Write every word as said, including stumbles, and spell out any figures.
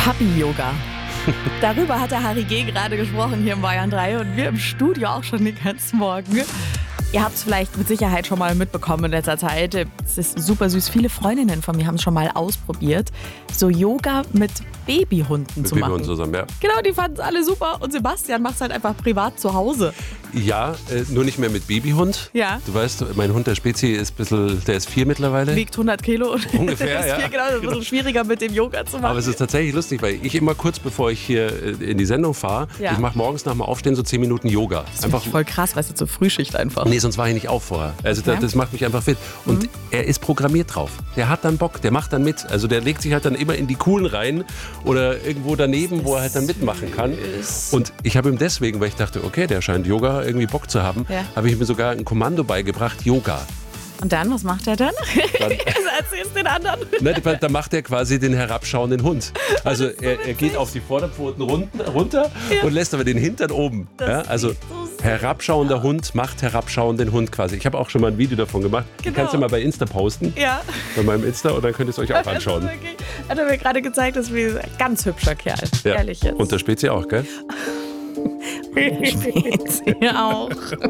Papi-Yoga. Darüber hat der Harry G. gerade gesprochen hier im Bayern drei und wir im Studio auch schon den ganzen Morgen. Ihr habt es vielleicht mit Sicherheit schon mal mitbekommen in letzter Zeit. Es ist super süß. Viele Freundinnen von mir haben es schon mal ausprobiert, so Yoga mit Babyhunden Mit zu machen. Babyhunden zusammen, ja. Genau, die fanden es alle super. Und Sebastian macht es halt einfach privat zu Hause. Ja, äh, nur nicht mehr mit Babyhund. Ja. Du weißt, mein Hund der Spezi ist ein bisschen, der ist vier mittlerweile. Wiegt hundert Kilo. Und Ungefähr, ist ja. Viel, genau, das ist ein bisschen schwieriger mit dem Yoga zu machen. Aber es ist tatsächlich lustig, weil ich immer kurz bevor ich hier äh, in die Sendung fahre, Ja. ich mache morgens nach dem Aufstehen so zehn Minuten Yoga. das ist voll krass, weißt du, zur Frühschicht einfach. Nee, sonst war ich nicht auf vorher. Also Okay. das, das macht mich einfach fit. Und Mhm. er ist programmiert drauf. Der hat dann Bock, der macht dann mit. Also der legt sich halt dann immer in die Coolen rein oder irgendwo daneben, wo er halt dann mitmachen kann. Und ich habe ihm deswegen, weil ich dachte, okay, der scheint Yoga irgendwie Bock zu haben, Ja. habe ich mir sogar ein Kommando beigebracht, Yoga. Und dann, was macht er dann? Dann, Erzähl's den anderen. ne, da da macht er quasi den herabschauenden Hund. Also er, er geht auf die Vorderpfoten runten, runter Ja. und lässt aber den Hintern oben. Das Ja, also sieht so süß herabschauender Hund macht herabschauenden Hund quasi. Ich habe auch schon mal ein Video davon gemacht. Genau. Kannst du mal bei Insta posten, Ja. bei meinem Insta, und dann könnt ihr es euch auch anschauen. Das ist wirklich- Hat er mir gerade gezeigt, das ist wie ein ganz hübscher Kerl. Ja. Ehrlich jetzt. Und der Spezi auch, gell? Spezi auch.